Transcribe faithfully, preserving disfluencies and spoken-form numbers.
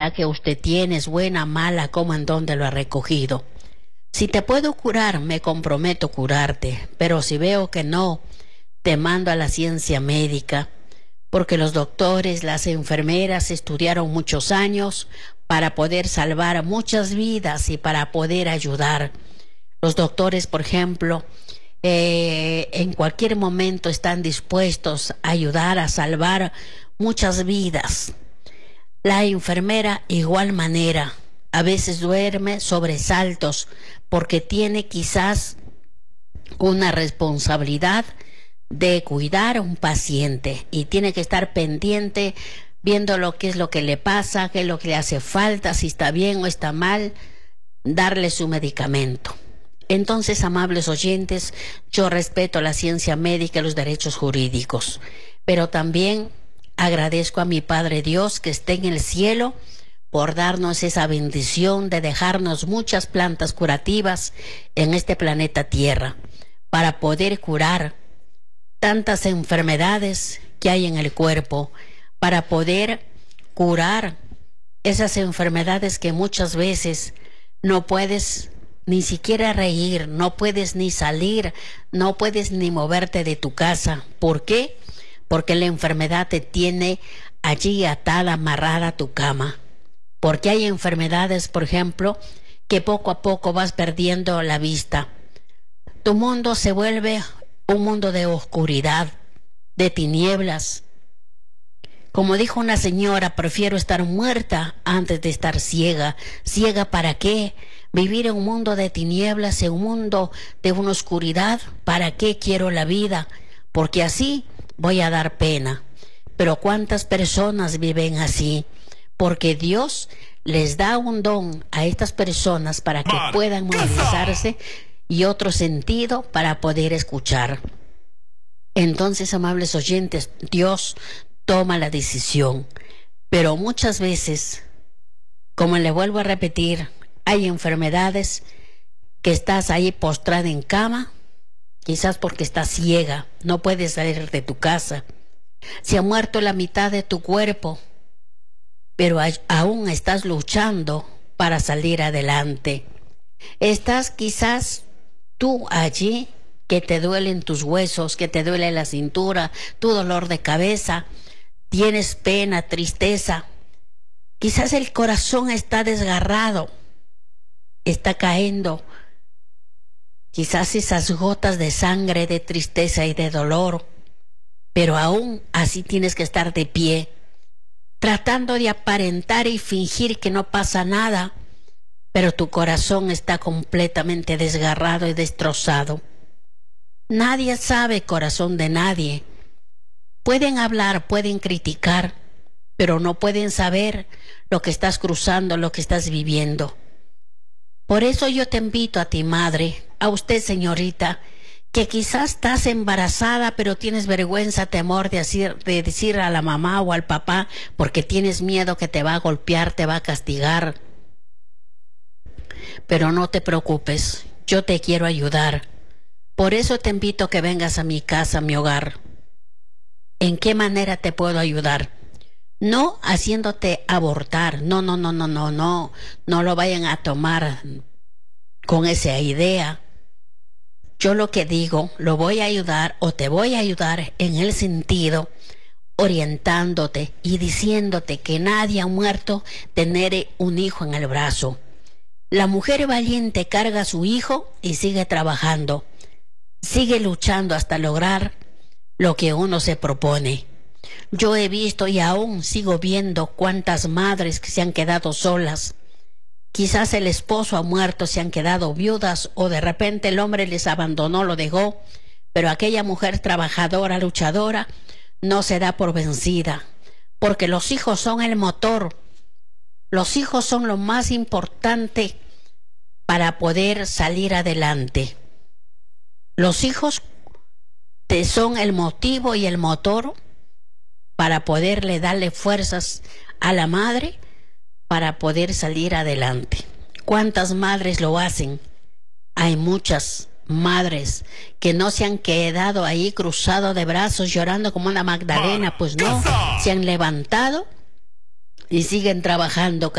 vida que usted tiene es buena, mala, cómo, en dónde lo ha recogido. Si te puedo curar, me comprometo a curarte, pero si veo que no, te mando a la ciencia médica, porque los doctores, las enfermeras estudiaron muchos años para poder salvar muchas vidas y para poder ayudar. Los doctores, por ejemplo, eh, en cualquier momento están dispuestos a ayudar a salvar muchas vidas. La enfermera, igual manera, a veces duerme sobresaltos porque tiene quizás una responsabilidad de cuidar a un paciente y tiene que estar pendiente viendo lo que es lo que le pasa, qué es lo que le hace falta, si está bien o está mal, darle su medicamento. Entonces, amables oyentes, yo respeto la ciencia médica y los derechos jurídicos, pero también agradezco a mi Padre Dios que esté en el cielo por darnos esa bendición de dejarnos muchas plantas curativas en este planeta Tierra para poder curar tantas enfermedades que hay en el cuerpo, para poder curar esas enfermedades que muchas veces no puedes ni siquiera reír, no puedes ni salir, no puedes ni moverte de tu casa. ¿Por qué? Porque la enfermedad te tiene allí atada, amarrada a tu cama. Porque hay enfermedades, por ejemplo, que poco a poco vas perdiendo la vista. Tu mundo se vuelve un mundo de oscuridad, de tinieblas. Como dijo una señora, prefiero estar muerta antes de estar ciega. ¿Ciega para qué? Vivir en un mundo de tinieblas, en un mundo de una oscuridad. ¿Para qué quiero la vida? Porque así voy a dar pena. Pero ¿cuántas personas viven así? Porque Dios les da un don a estas personas para que puedan movilizarse y otro sentido para poder escuchar. Entonces, amables oyentes, Dios toma la decisión, pero muchas veces, como le vuelvo a repetir, hay enfermedades que estás ahí postrada en cama, quizás porque estás ciega, no puedes salir de tu casa. Se ha muerto la mitad de tu cuerpo, pero aún estás luchando para salir adelante. Estás quizás tú allí, que te duelen tus huesos, que te duele la cintura, tu dolor de cabeza, tienes pena, tristeza. Quizás el corazón está desgarrado, está cayendo. Quizás esas gotas de sangre, de tristeza y de dolor. Pero aún así tienes que estar de pie, tratando de aparentar y fingir que no pasa nada, pero tu corazón está completamente desgarrado y destrozado. Nadie sabe corazón de nadie. Pueden hablar, pueden criticar, pero no pueden saber lo que estás cruzando, lo que estás viviendo. Por eso yo te invito a ti, madre, a usted, señorita, que quizás estás embarazada, pero tienes vergüenza, temor de decir, de decir a la mamá o al papá, porque tienes miedo que te va a golpear, te va a castigar. Pero no te preocupes, yo te quiero ayudar. Por eso te invito a que vengas a mi casa, a mi hogar. ¿En qué manera te puedo ayudar? No haciéndote abortar, no, no, no, no, no, no, no lo vayan a tomar con esa idea. Yo lo que digo, lo voy a ayudar o te voy a ayudar en el sentido orientándote y diciéndote que nadie ha muerto tener un hijo en el brazo. La mujer valiente carga a su hijo y sigue trabajando, sigue luchando hasta lograr lo que uno se propone. Yo he visto y aún sigo viendo cuántas madres que se han quedado solas. Quizás el esposo ha muerto, se han quedado viudas o de repente el hombre les abandonó, lo dejó, pero aquella mujer trabajadora, luchadora, no se da por vencida, porque los hijos son el motor. Los hijos son lo más importante para poder salir adelante. Los hijos te son el motivo y el motor para poderle darle fuerzas a la madre para poder salir adelante. ¿Cuántas madres lo hacen? Hay muchas madres que no se han quedado ahí cruzado de brazos llorando como una Magdalena, pues no, se han levantado y siguen trabajando.